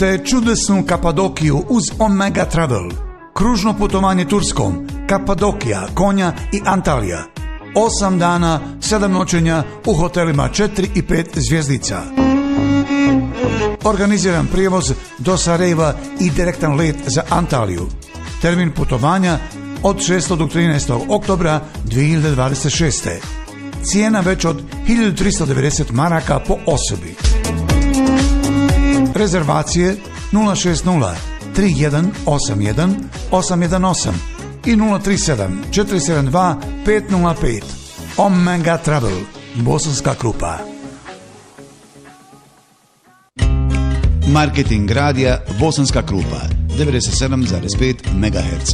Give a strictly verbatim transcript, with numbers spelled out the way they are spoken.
te čudesnu Kapadokiju uz Omega Travel. Kružno putovanje Turskom, Kapadokija, Konja i Antalija. Osam dana, sedam noćenja u hotelima četiri i pet zvjezdica. Organiziran prijevoz do Sarajeva i direktan let za Antaliju. Termin putovanja od šestog do trinaestog oktobra dvije hiljade dvadeset šeste. Cijena već od hiljadu tristo devedeset maraka po osobi. Rezervacije nula šest nula tri jedan osam jedan osam jedan osam i nula tri sedam četiri sedam dva pet nula pet. Omega Travel, Bosanska Krupa. Marketing radija Bosanska Krupa devedeset sedam zarez pet megaherca.